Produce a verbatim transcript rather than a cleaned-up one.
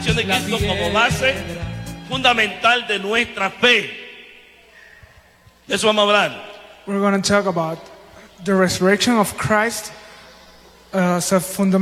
resurrección de Cristo como base fundamental de nuestra fe. De eso vamos a hablar. We're going to talk about the resurrection of Christ uh, as a fundamental